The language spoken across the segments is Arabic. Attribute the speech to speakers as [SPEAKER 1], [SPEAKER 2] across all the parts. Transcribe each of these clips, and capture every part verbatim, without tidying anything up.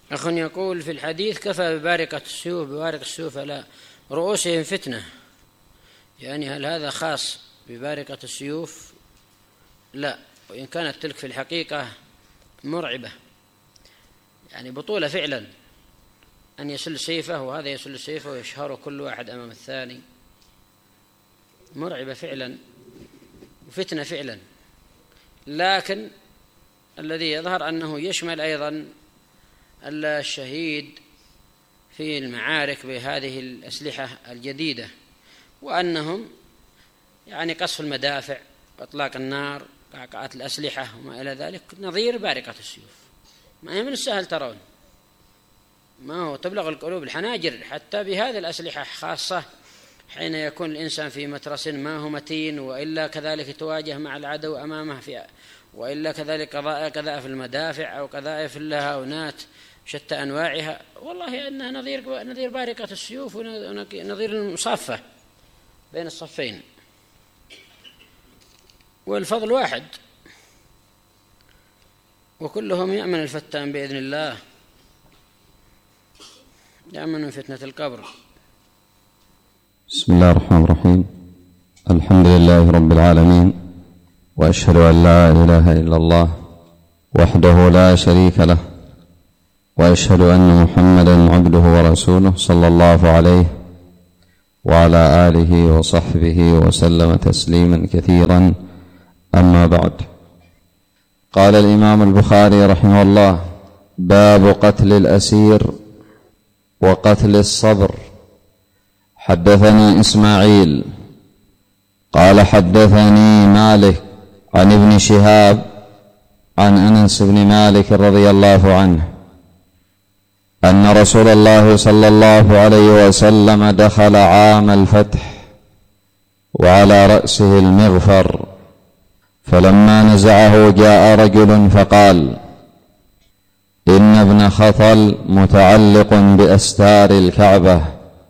[SPEAKER 1] أخ يقول في الحديث: كفى ببارقة السيوف ببارق السيوف على رؤوسهم فتنة، يعني هل هذا خاص ببارقة السيوف؟ لا، وإن كانت تلك في الحقيقة مرعبة، يعني بطولة فعلا أن يسل سيفه وهذا يسل سيفه ويشهر كل واحد أمام الثاني، مرعبة فعلا وفتنة فعلا. لكن الذي يظهر أنه يشمل أيضا الشهيد في المعارك بهذه الأسلحة الجديدة، وأنهم يعني قصف المدافع وإطلاق النار قعقعات الأسلحة وما إلى ذلك نظير بارقة السيوف. ما هي من السهل ترون، ما هو تبلغ القلوب الحناجر حتى بهذه الأسلحة، خاصة حين يكون الإنسان في مترس ما هو متين، وإلا كذلك يتواجه مع العدو أمامه في، وإلا كذلك قذائف المدافع أو قذائف اللهاونات شتى أنواعها. والله أنها نظير نظير بارقة السيوف ونظير المصافة بين الصفين، والفضل واحد، وكلهم يأمن الفتان بإذن الله، يأمن من فتنة القبر.
[SPEAKER 2] بسم الله الرحمن الرحيم. الحمد لله رب العالمين، وأشهد أن لا إله إلا الله وحده لا شريك له، وأشهد أن محمدا عبده ورسوله صلى الله عليه وعلى آله وصحبه وسلم تسليما كثيرا. أما بعد، قال الإمام البخاري رحمه الله: باب قتل الأسير وقتل الصبر. حدثني إسماعيل قال حدثني مالك عن ابن شهاب عن أنس بن مالك رضي الله عنه أن رسول الله صلى الله عليه وسلم دخل عام الفتح وعلى رأسه المغفر، فلما نزعه جاء رجل فقال: إن ابن خطل متعلق بأستار الكعبة،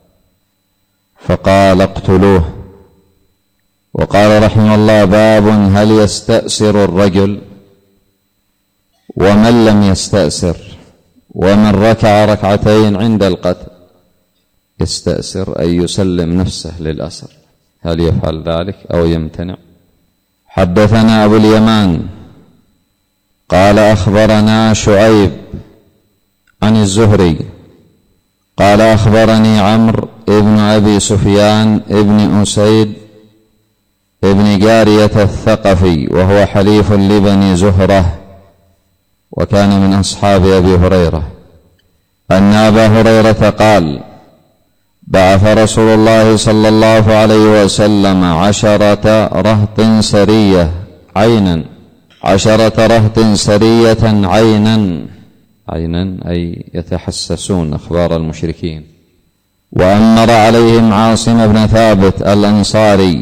[SPEAKER 2] فقال: اقتلوه. وقال رحمه الله: باب هل يستأسر الرجل ومن لم يستأسر، ومن ركع ركعتين عند القتل. يستأسر أي يسلم نفسه للأسر، هل يفعل ذلك أو يمتنع؟ حدثنا أبو اليمان قال أخبرنا شعيب عن الزهري قال أخبرني عمرو ابن أبي سفيان ابن أسيد ابن جارية الثقفي، وهو حليف لبني زهرة وكان من أصحاب أبي هريرة، أن أبا هريرة قال: بعث رسول الله صلى الله عليه وسلم عشرة رهط سرية عينا عشرة رهط سرية عينا عينا أي يتحسسون أخبار المشركين، وأمر عليهم عاصم بن ثابت الأنصاري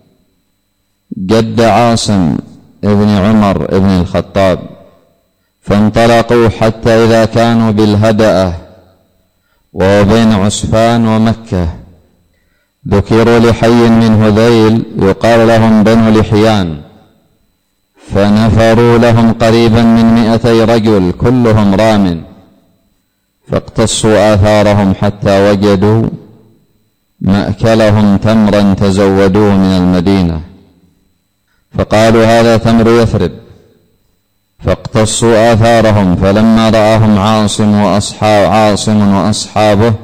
[SPEAKER 2] جد عاصم ابن عمر ابن الخطاب، فانطلقوا حتى إذا كانوا بالهدأة وهو بين عسفان ومكة ذكروا لحي من هذيل يقال لهم بنو لحيان، فنفروا لهم قريبا من مئتي رجل كلهم رام، فاقتصوا آثارهم حتى وجدوا مأكلهم تمرا تزودوه من المدينة، فقالوا: هذا تمر يثرب، فاقتصوا آثارهم. فلما رآهم عاصم وأصحاب عاصم وأصحابه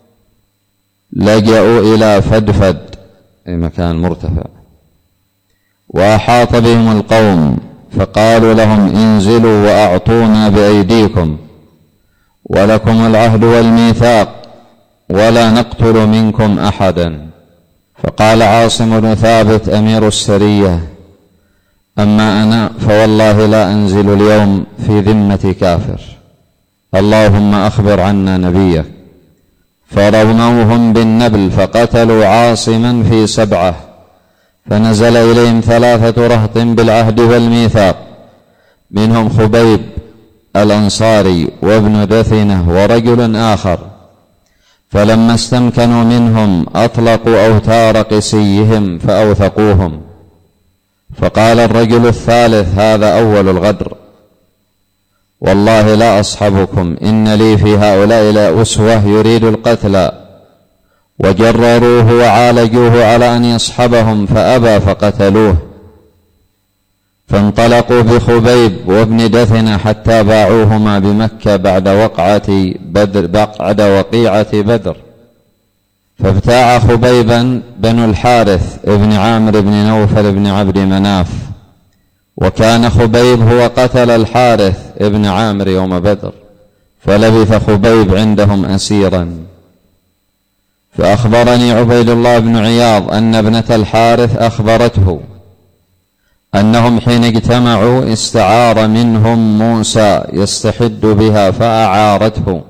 [SPEAKER 2] لجأوا إلى فدفد أي مكان مرتفع، وأحاط بهم القوم، فقالوا لهم: انزلوا وأعطونا بأيديكم، ولكم العهد والميثاق، ولا نقتل منكم أحدا. فقال عاصم بن ثابت أمير السرية: أما أنا فوالله لا أنزل اليوم في ذمة كافر، اللهم أخبر عنا نبيك. فرموهم بالنبل فقتلوا عاصما في سبعة، فنزل إليهم ثلاثة رهط بالعهد والميثاق، منهم خبيب الأنصاري وابن دثنة ورجل آخر، فلما استمكنوا منهم أطلقوا أوتار قسيهم فأوثقوهم. فقال الرجل الثالث: هذا أول الغدر، والله لا أصحبكم، إن لي في هؤلاء لأسوة يريد القتل، وجرروه وعالجوه على أن يصحبهم فأبى فقتلوه، فانطلقوا بخبيب وابن دثنة حتى باعوهما بمكة بعد وقعة بدر بعد وقيعة بدر. فابتاع خبيبا بنو الحارث ابن عامر بن نوفل بن عبد مناف، وكان خبيب هو قتل الحارث ابن عامر يوم بدر، فلبث خبيب عندهم أسيرا. فأخبرني عبيد الله بن عياض أن ابنة الحارث أخبرته أنهم حين اجتمعوا استعار منهم موسى يستحد بها فأعارته،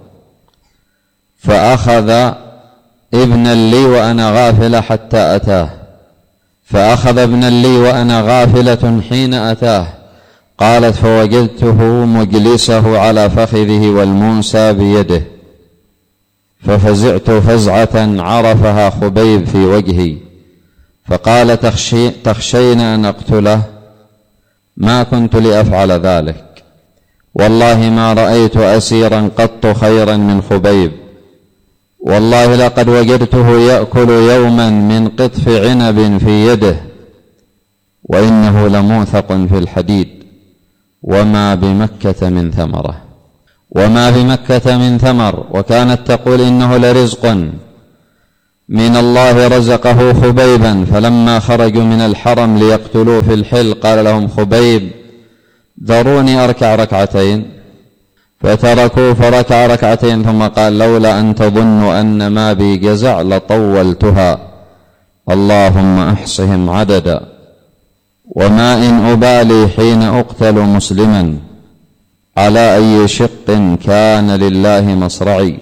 [SPEAKER 2] فأخذ ابنا لي وأنا غافلة حتى أتاه، فأخذ ابنا لي وأنا غافلة حين أتاه. قالت فوجدته مجلسه على فخذه والموسى بيده، ففزعت فزعة عرفها خبيب في وجهي، فقال تخشي تخشين أن أقتله؟ ما كنت لأفعل ذلك، والله ما رأيت أسيرا قط خيرا من خبيب، والله لقد وجدته يأكل يوما من قطف عنب في يده، وإنه لموثق في الحديد، وما بمكة من ثمرة وما بمكة من ثمر. وكانت تقول إنه لرزق من الله رزقه خبيبا. فلما خرجوا من الحرم ليقتلوه في الحل قال لهم خبيب ذروني أركع ركعتين، فتركوا فركع ركعتين، ثم قال لولا أن تظنوا أن ما بي جزع لطولتها، اللهم أحصهم عددا، وما إن أبالي حين أقتل مسلما، على أي شق كان لله مصرعي،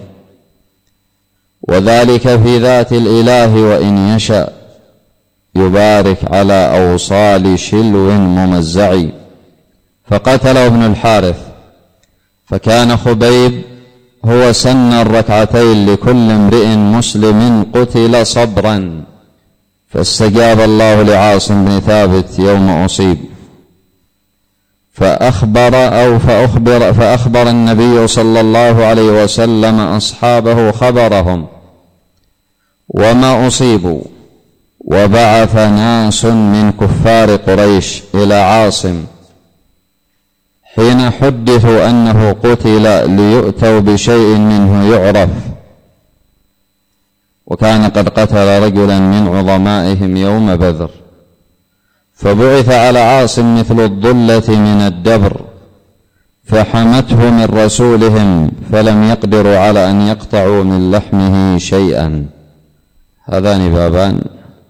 [SPEAKER 2] وذلك في ذات الإله، وإن يشاء يبارك على أوصال شلو ممزع. فقتله ابن الحارث، فكان خبيب هو سن الركعتين لكل امرئ مسلم قتل صبرا، فاستجاب الله لعاصم بن ثابت يوم أصيب، فأخبر أو فأخبر, فأخبر النبي صلى الله عليه وسلم أصحابه خبرهم وما أصيبوا، وبعث ناس من كفار قريش إلى عاصم حين حدثوا أنه قتل ليؤتوا بشيء منه يعرف، وكان قد قتل رجلا من عظمائهم يوم بدر، فبعث على عاصم مثل الضلة من الدبر، فحمته من رسولهم، فلم يقدروا على أن يقطعوا من لحمه شيئا. هذان بابان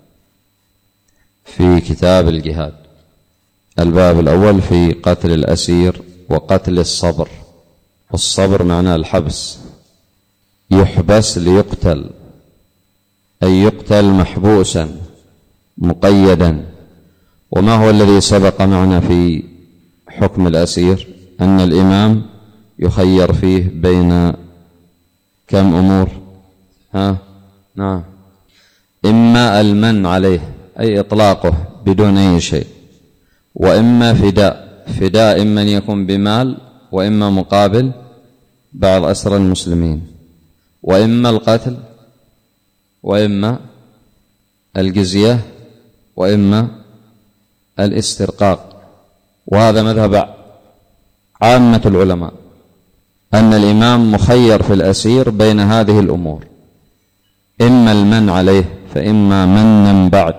[SPEAKER 2] في كتاب الجهاد. الباب الأول في قتل الأسير وقتل الصبر، والصبر معناه الحبس، يحبس ليقتل، أي يقتل محبوسا مقيدا. وما هو الذي سبق معنا في حكم الأسير؟ أن الإمام يخير فيه بين كم أمور؟ ها؟ نعم، إما المن عليه أي إطلاقه بدون أي شيء، وإما فداء، فداء إما أن يكون بمال، وإما مقابل بعض أسرى المسلمين، وإما القتل، وإما الجزية، وإما الاسترقاق. وهذا مذهب عامة العلماء أن الإمام مخير في الأسير بين هذه الأمور، إما المن عليه فإما منا بعد،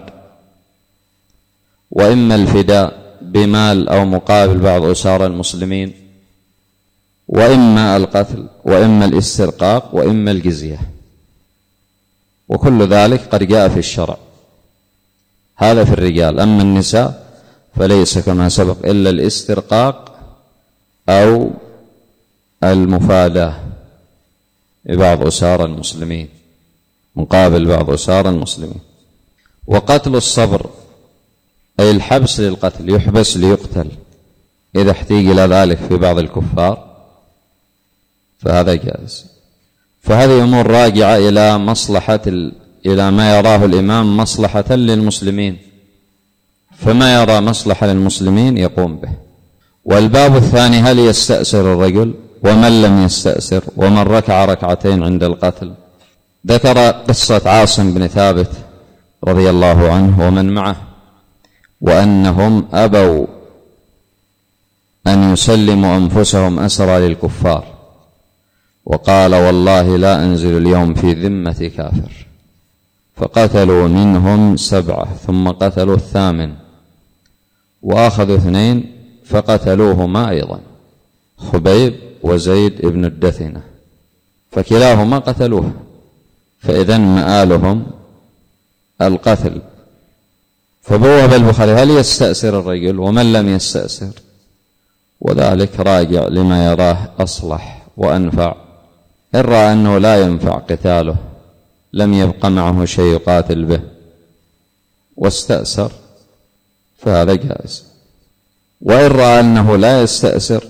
[SPEAKER 2] وإما الفداء بمال أو مقابل بعض أسارى المسلمين، وإما القتل، وإما الاسترقاق، وإما الجزية. وكل ذلك قد جاء في الشرع. هذا في الرجال. أما النساء فليس كما سبق إلا الاسترقاق أو المفاداة ببعض أسارى المسلمين مقابل بعض أسارى المسلمين. وقتل الصبر أي الحبس للقتل، يحبس ليقتل إذا احتيج إلى ذلك في بعض الكفار فهذا جائز. فهذه أمور راجعة إلى مصلحة ال... إلى ما يراه الإمام مصلحة للمسلمين، فما يرى مصلحة للمسلمين يقوم به، والباب الثاني: هل يستأسر الرجل؟ ومن لم يستأسر؟ ومن ركع ركعتين عند القتل؟ ذكر قصة عاصم بن ثابت رضي الله عنه ومن معه، وأنهم أبوا أن يسلموا أنفسهم أسرى للكفار، وقال: والله لا أنزل اليوم في ذمة كافر، فقتلوا منهم سبعة ثم قتلوا الثامن، وأخذوا اثنين فقتلوهما أيضا، خبيب وزيد بن الدثنة، فكلاهما قتلوه، فإذن مآلهم القتل. فبوب البخاري: هل يستأسر الرجل؟ ومن لم يستأسر؟ وذلك راجع لما يراه أصلح وأنفع. إن رأى أنه لا ينفع قتاله، لم يبق معه شيء يقاتل به، واستأسر، فهذا جائز. وإن رأى أنه لا يستأسر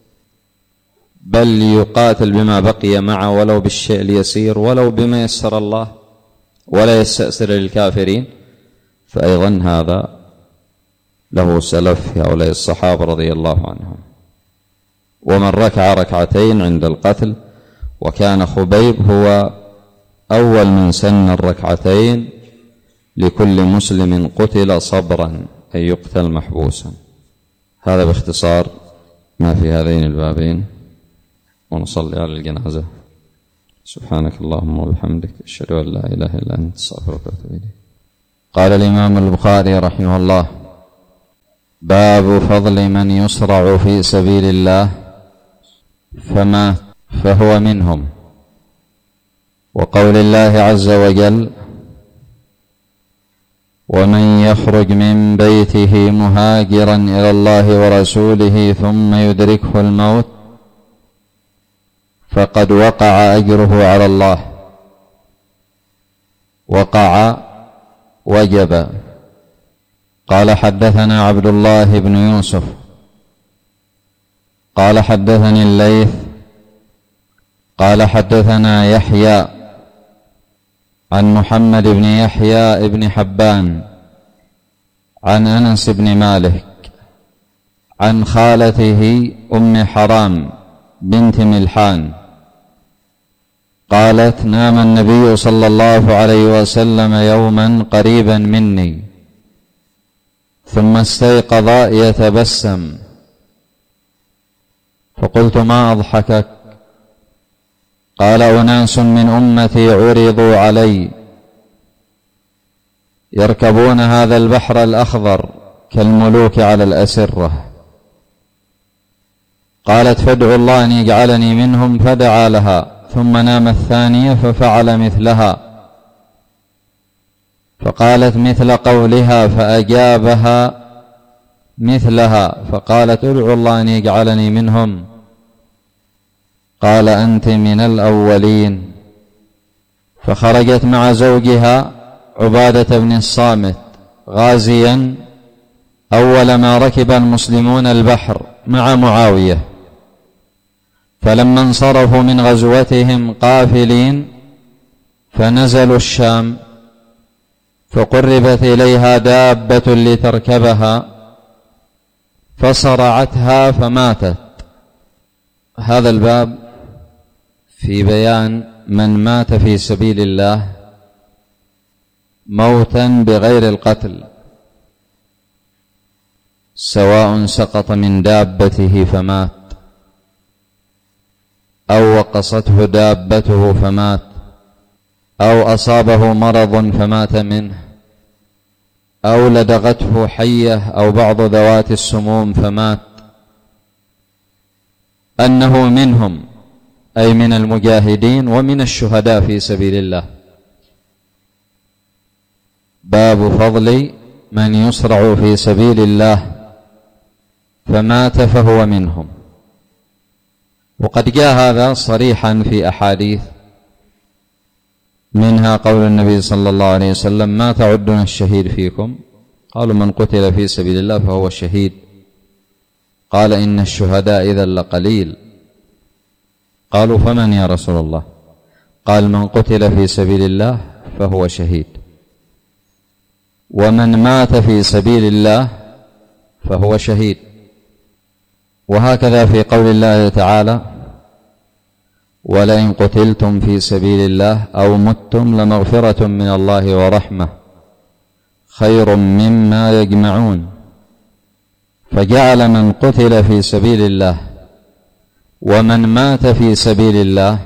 [SPEAKER 2] بل يقاتل بما بقي معه ولو بالشيء اليسير ولو بما يسر الله، ولا يستأسر للكافرين، فأيضا هذا له سلف في هؤلاء الصحابة رضي الله عنهم. ومن ركع ركعتين عند القتل، وكان خبيب هو أول من سن الركعتين لكل مسلم قتل صبرا، أي يقتل محبوسا. هذا باختصار ما في هذين البابين، ونصلي على الجنازة. سبحانك اللهم وبحمدك، أشهد أن لا إله إلا أنت، أستغفرك وأتوب إليك. قال الإمام البخاري رحمه الله: باب فضل من يصرع في سبيل الله فمات فهو منهم، وقول الله عز وجل: ومن يخرج من بيته مهاجرا إلى الله ورسوله ثم يدركه الموت فقد وقع أجره على الله. وقع وجب. قال: حدثنا عبد الله بن يوسف قال: حدثني الليث قال: حدثنا يحيى عن محمد بن يحيى بن حبان عن أنس بن مالك عن خالته أم حرام بنت ملحان قالت: نام النبي صلى الله عليه وسلم يوما قريبا مني، ثم استيقظ يتبسم، فقلت: ما أضحكك؟ قال: أناس من أمتي عرضوا علي يركبون هذا البحر الأخضر كالملوك على الأسرة. قالت: فادعوا الله أن يجعلني منهم، فدعا لها، ثم نام الثانية ففعل مثلها، فقالت مثل قولها، فأجابها مثلها، فقالت: ادعوا الله أن يجعلني منهم. قال: أنت من الأولين. فخرجت مع زوجها عبادة بن الصامت غازيا أول ما ركب المسلمون البحر مع معاوية، فلما انصرفوا من غزوتهم قافلين فنزلوا الشام، فقربت إليها دابة لتركبها فصرعتها فماتت. هذا الباب في بيان من مات في سبيل الله موتا بغير القتل، سواء سقط من دابته فمات، أو وقصته دابته فمات، أو أصابه مرض فمات منه، أو لدغته حية أو بعض ذوات السموم فمات، أنه منهم، أي من المجاهدين ومن الشهداء في سبيل الله. باب فضل من يصرع في سبيل الله فمات فهو منهم. وقد جاء هذا صريحا في أحاديث، منها قول النبي صلى الله عليه وسلم: ما تعدون الشهيد فيكم؟ قالوا: من قتل في سبيل الله فهو شهيد. قال: إن الشهداء إذا لقليل. قالوا: فمن يا رسول الله؟ قال: من قتل في سبيل الله فهو شهيد، ومن مات في سبيل الله فهو شهيد. وهكذا في قول الله تعالى: ولئن قتلتم في سبيل الله أو متم لمغفرة من الله ورحمة خير مما يجمعون. فجعل من قتل في سبيل الله ومن مات في سبيل الله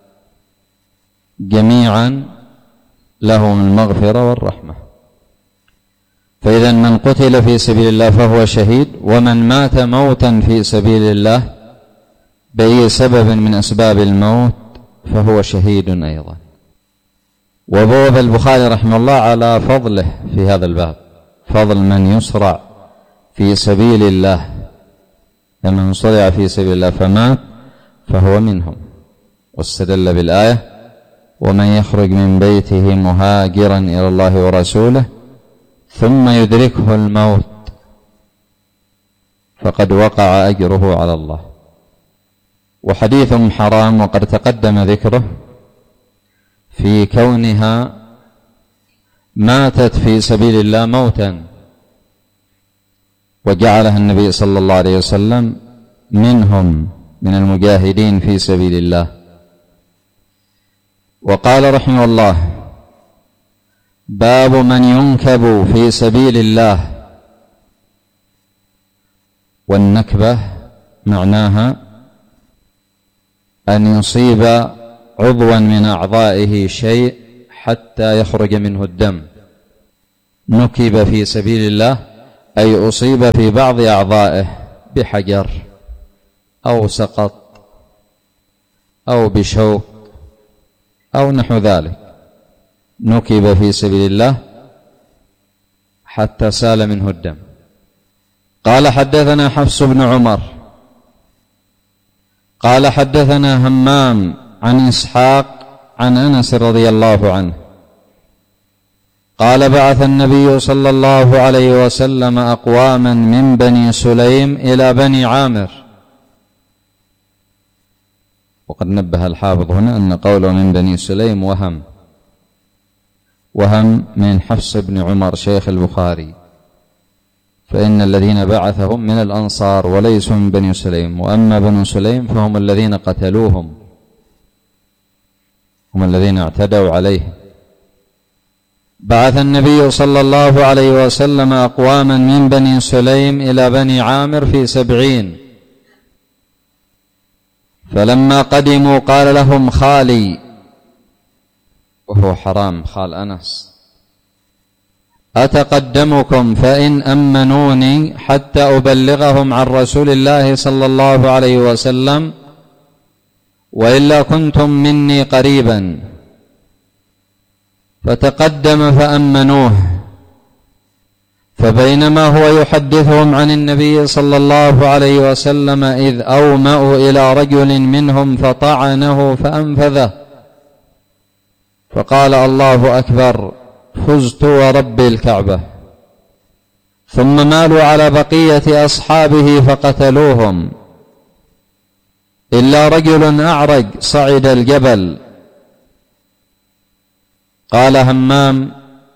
[SPEAKER 2] جميعا لهم المغفرة والرحمة. فإذا من قتل في سبيل الله فهو شهيد، ومن مات موتا في سبيل الله بأي سبب من أسباب الموت فهو شهيد أيضا. وبوب البخاري رحمه الله على فضله في هذا الباب، فضل من يصرع في سبيل الله، لمن صرع في سبيل الله فمات فهو منهم. واستدل بالآية: ومن يخرج من بيته مهاجرا إلى الله ورسوله ثم يدركه الموت فقد وقع أجره على الله. وحديث حرام وقد تقدم ذكره في كونها ماتت في سبيل الله موتا، وجعلها النبي صلى الله عليه وسلم منهم من المجاهدين في سبيل الله. وقال رحمه الله: باب من ينكب في سبيل الله. والنكبة معناها أن يصيب عضوا من أعضائه شيء حتى يخرج منه الدم. نكب في سبيل الله أي أصيب في بعض أعضائه بحجر أو سقط أو بشوك أو نحو ذلك، نكب في سبيل الله حتى سال منه الدم. قال: حدثنا حفص بن عمر قال: حدثنا همام عن إسحاق عن أنس رضي الله عنه قال: بعث النبي صلى الله عليه وسلم أقواما من بني سليم إلى بني عامر. وقد نبه الحافظ هنا أن قوله من بني سليم وهم وهم من حفص بن عمر شيخ البخاري، فإن الذين بعثهم من الأنصار وليسوا من بني سليم، وأما بنو سليم فهم الذين قتلوهم، هم الذين اعتدوا عليه. بعث النبي صلى الله عليه وسلم أقواما من بني سليم إلى بني عامر في سبعين، فلما قدموا قال لهم خالي، وهو حرام خال أنس: أتقدمكم فإن أمنوني حتى أبلغهم عن رسول الله صلى الله عليه وسلم، وإلا كنتم مني قريبا. فتقدم فأمنوه، فبينما هو يحدثهم عن النبي صلى الله عليه وسلم إذ أومأوا إلى رجل منهم فطعنه فأنفذه، فقال: الله أكبر، فزت ورب الكعبة. ثم مالوا على بقية أصحابه فقتلوهم إلا رجل أعرج صعد الجبل. قال همام: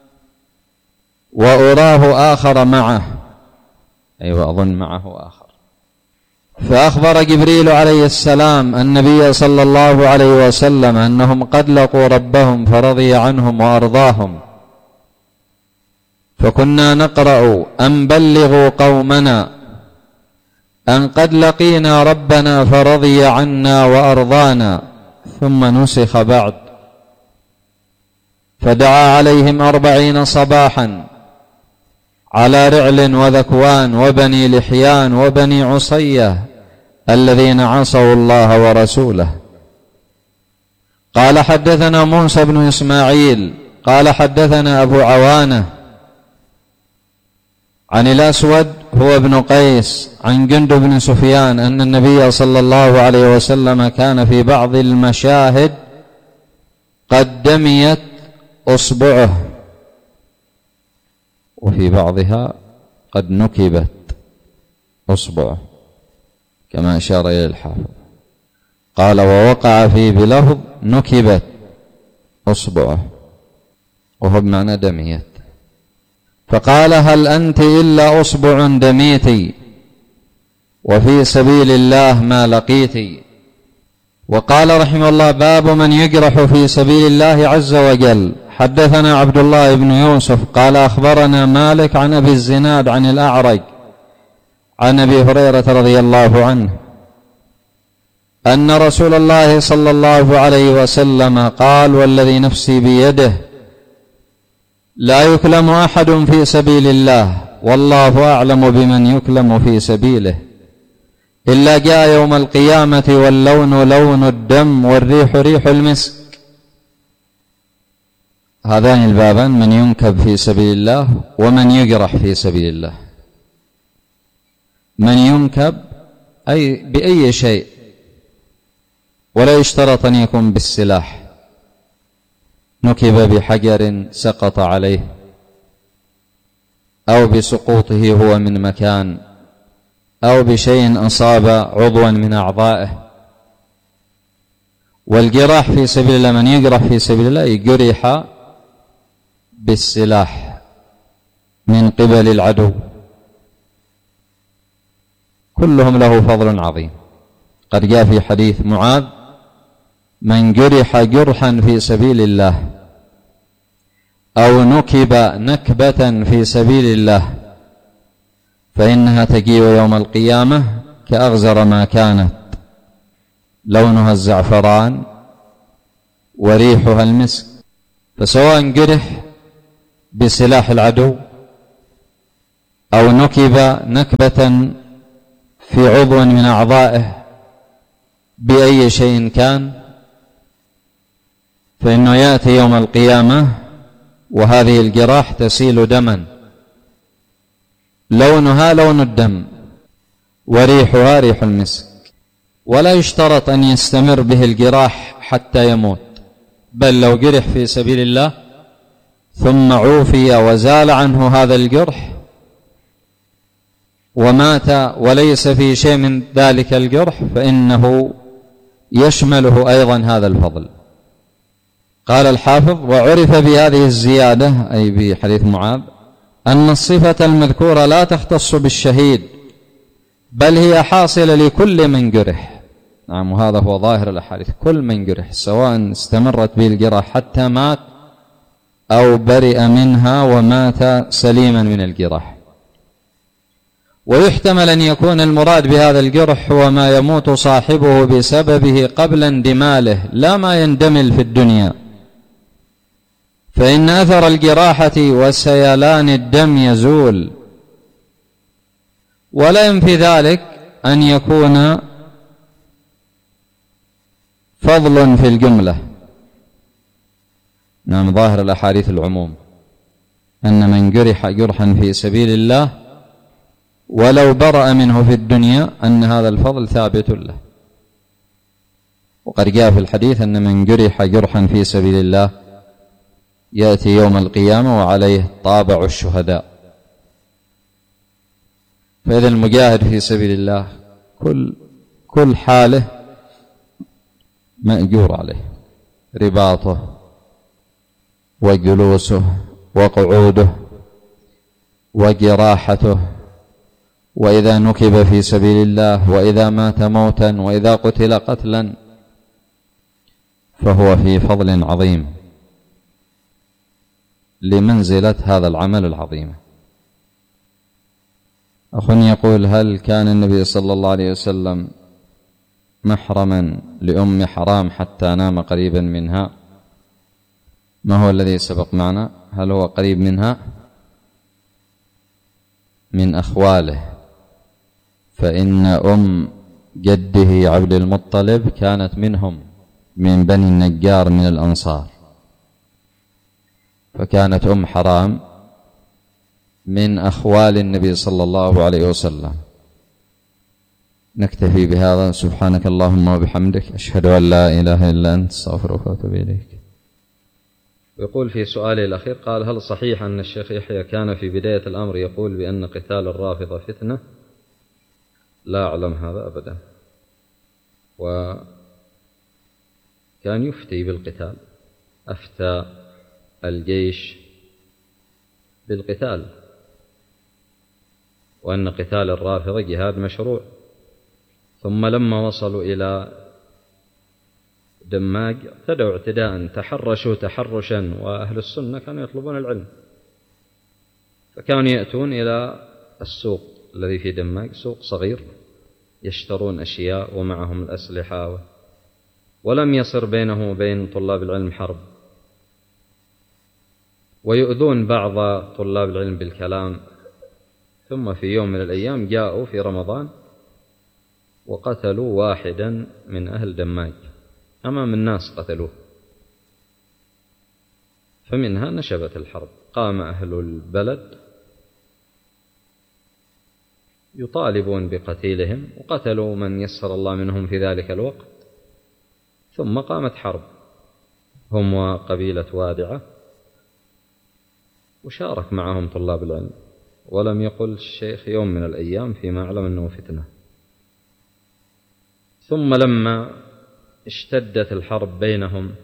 [SPEAKER 2] وأراه آخر معه، أيوة أظن معه آخر. فأخبر جبريل عليه السلام النبي صلى الله عليه وسلم أنهم قد لقوا ربهم فرضي عنهم وأرضاهم، فكنا نقرأ أن بلغوا قومنا أن قد لقينا ربنا فرضي عنا وأرضانا، ثم نسخ بعد. فدعا عليهم أربعين صباحا على رعل وذكوان وبني لحيان وبني عصية الذين عصوا الله ورسوله. قال: حدثنا موسى بن إسماعيل قال: حدثنا أبو عوانة عن الأسود هو ابن قيس عن جندب بن سفيان أن النبي صلى الله عليه وسلم كان في بعض المشاهد قد دميت أصبعه، وفي بعضها قد نكبت أصبعه كما أشار إلى الحافظ. قال: ووقع فيه بلفظ نكبت أصبعه، وهو بمعنى دميت. فقال: هل أنت إلا أصبع دميتي؟ وفي سبيل الله ما لقيت. وقال رحمه الله: باب من يجرح في سبيل الله عز وجل. حدثنا عبد الله بن يوسف قال أخبرنا مالك عن أبي الزناد عن الأعرج عن أبي هريرة رضي الله عنه أن رسول الله صلى الله عليه وسلم قال: والذي نفسي بيده لا يكلم أحد في سبيل الله والله أعلم بمن يكلم في سبيله إلا جاء يوم القيامة واللون لون الدم والريح ريح المسك. هذان البابان: من ينكب في سبيل الله ومن يجرح في سبيل الله. من ينكب أي بأي شيء، ولا يشترط أن يكون بالسلاح، نكب بحجر سقط عليه أو بسقوطه هو من مكان أو بشيء أصاب عضوا من أعضائه. والجراح في سبيل الله: من يجرح في سبيل الله يجرح بالسلاح من قبل العدو، كلهم له فضل عظيم. قد جاء في حديث معاذ: من جرح جرحا في سبيل الله أو نكب نكبة في سبيل الله فإنها تجيء يوم القيامة كأغزر ما كانت، لونها الزعفران وريحها المسك. فسواء جرح بسلاح العدو أو نكب نكبة في عضو من أعضائه بأي شيء كان، فإنه يأتي يوم القيامة وهذه الجراح تسيل دما، لونها لون الدم وريحها ريح المسك. ولا يشترط أن يستمر به الجراح حتى يموت، بل لو جرح في سبيل الله ثم عوفي وزال عنه هذا الجرح ومات وليس في شيء من ذلك الجرح فإنه يشمله أيضا هذا الفضل. قال الحافظ: وعرف بهذه الزيادة أي بحديث معاذ أن الصفة المذكورة لا تختص بالشهيد بل هي حاصلة لكل من جرح. نعم، وهذا هو ظاهر الأحاديث: كل من جرح، سواء استمرت به الجراح حتى مات أو برئ منها ومات سليما من الجراح. ويحتمل أن يكون المراد بهذا الجرح هو ما يموت صاحبه بسببه قبل اندماله، لا ما يندمل في الدنيا، فإن أثر الجراحة وسيلان الدم يزول. ولا ينفي ذلك أن يكون فضل في الجملة. نعم، ظاهر الأحاديث العموم أن من جرح جرحا في سبيل الله ولو برأ منه في الدنيا أن هذا الفضل ثابت له. وقد جاء في الحديث أن من جرح جرحا في سبيل الله يأتي يوم القيامة وعليه طابع الشهداء. فإذا المجاهد في سبيل الله كل كل حاله مأجور عليه، رباطه وجلوسه وقعوده وجراحته، وإذا نكب في سبيل الله، وإذا مات موتا، وإذا قتل قتلا، فهو في فضل عظيم لمنزلة هذا العمل العظيم. أخ يقول: هل كان النبي صلى الله عليه وسلم محرما لأم حرام حتى نام قريبا منها؟ ما هو الذي سبق معنا؟ هل هو قريب منها؟ من أخواله، فإن أم جده عبد المطلب كانت منهم، من بني النجار من الأنصار، فكانت أم حرام من أخوال النبي صلى الله عليه وسلم. نكتفي بهذا. سبحانك اللهم وبحمدك، أشهد أن لا إله إلا أنت، استغفرك وأتوب إليك.
[SPEAKER 3] يقول في سؤالي الأخير، قال: هل صحيح أن الشيخ يحيى كان في بداية الأمر يقول بأن قتال الرافضة فتنة؟ لا أعلم هذا أبدا، وكان يفتي بالقتال، أفتى الجيش بالقتال، وأن قتال الرافضة جهاد مشروع ثم لما وصلوا إلى دماج اعتدوا اعتداء، تحرشوا تحرشا، وأهل السنة كانوا يطلبون العلم، فكانوا يأتون إلى السوق الذي في دماج، سوق صغير، يشترون أشياء ومعهم الأسلحة، ولم يصر بينه وبين طلاب العلم حرب، ويؤذون بعض طلاب العلم بالكلام. ثم في يوم من الأيام جاءوا في رمضان وقتلوا واحدا من أهل دماج أمام الناس، قتلوه. فمنها نشبت الحرب، قام أهل البلد يطالبون بقتيلهم، وقتلوا من يسر الله منهم في ذلك الوقت. ثم قامت حرب هم وقبيلة وادعة، وشارك معهم طلاب العلم، ولم يقل الشيخ يوم من الأيام فيما أعلم أنه فتنة. ثم لما اشتدت الحرب بينهم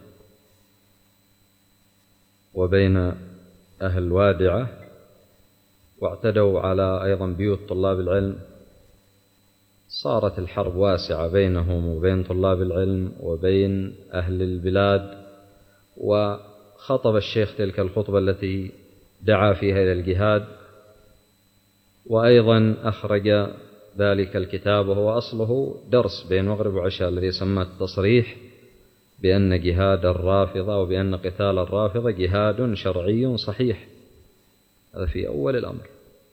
[SPEAKER 3] وبين أهل الوادعة، واعتدوا على أيضا بيوت طلاب العلم، صارت الحرب واسعة بينهم وبين طلاب العلم وبين أهل البلاد. وخطب الشيخ تلك الخطبة التي دعا فيها إلى الجهاد، وأيضا أخرج ذلك الكتاب، وهو أصله درس بين مغرب وعشاء الذي سماه التصريح بأن جهاد الرافضة وبأن قتال الرافضة جهاد شرعي صحيح. هذا في أول الأمر.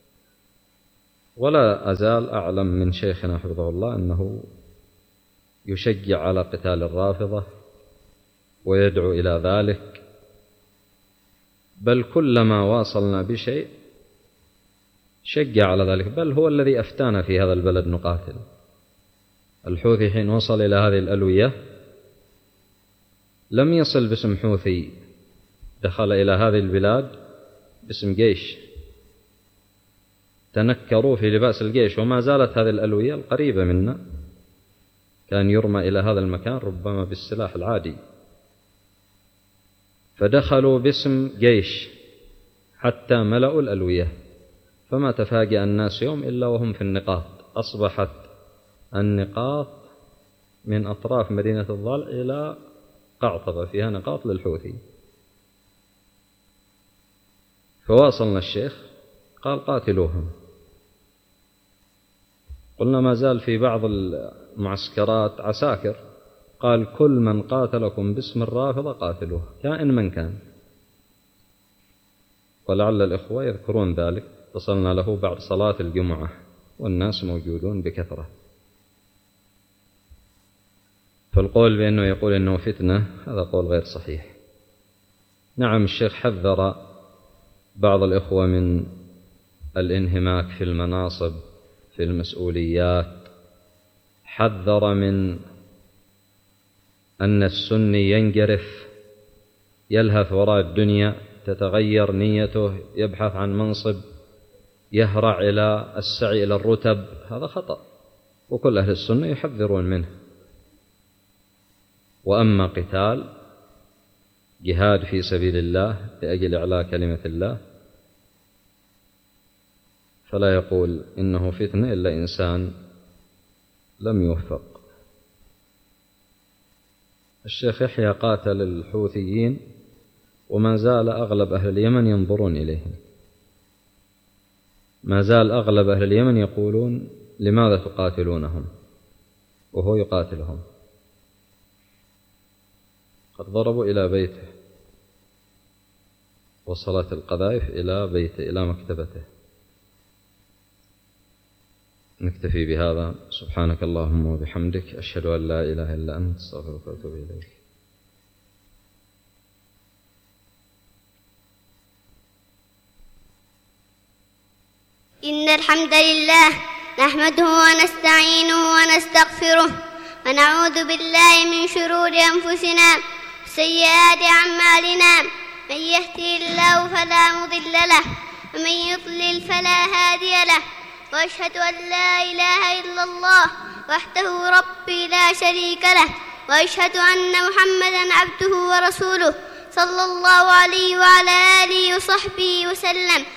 [SPEAKER 3] ولا أزال أعلم من شيخنا حفظه الله أنه يشجع على قتال الرافضة ويدعو إلى ذلك، بل كلما واصلنا بشيء شجع على ذلك، بل هو الذي أفتانا في هذا البلد نقاتل. الحوثي حين وصل إلى هذه الألوية لم يصل باسم حوثي، دخل إلى هذه البلاد باسم جيش، تنكروا في لباس الجيش، وما زالت هذه الألوية القريبة منا كان يرمى إلى هذا المكان ربما بالسلاح العادي، فدخلوا باسم جيش حتى ملأوا الألوية. فما تفاجأ الناس يوم إلا وهم في النقاط، أصبحت النقاط من أطراف مدينة الضالع إلى قعطبة فيها نقاط للحوثي. فواصلنا الشيخ قال قاتلوهم. قلنا ما زال في بعض المعسكرات عساكر، قال كل من قاتلكم باسم الرافضة قاتلوه كائن من كان. ولعل الإخوة يذكرون ذلك، اتصلنا له بعد صلاة الجمعة والناس موجودون بكثرة. فالقول بأنه يقول أنه فتنة هذا قول غير صحيح. نعم الشيخ حذر بعض الإخوة من الانهماك في المناصب في المسؤوليات، حذر من أن السني ينجرف يلهث وراء الدنيا، تتغير نيته، يبحث عن منصب، يهرع إلى السعي إلى الرتب، هذا خطأ، وكل أهل السنة يحذرون منه. وأما قتال جهاد في سبيل الله لأجل إعلاء كلمة الله فلا يقول إنه فتنة إلا إنسان لم يوفق. الشيخ يحيى قاتل الحوثيين وما زال أغلب أهل اليمن ينظرون إليهم، ما زال أغلب أهل اليمن يقولون لماذا تقاتلونهم وهو يقاتلهم. قد ضربوا إلى بيته، وصلت القذائف إلى بيته إلى مكتبته. نكتفي بهذا. سبحانك اللهم وبحمدك، أشهد أن لا إله إلا أنت، أستغفرك وأتوب إليك.
[SPEAKER 4] إن الحمد لله نحمده ونستعينه ونستغفره ونعوذ بالله من شرور أنفسنا وسيئات أعمالنا، من يهده الله فلا مضل له ومن يضلل فلا هادي له، وأشهد أن لا إله إلا الله وحده ربي لا شريك له، وأشهد أن محمدًا عبده ورسوله صلى الله عليه وعلى آله وصحبه وسلم.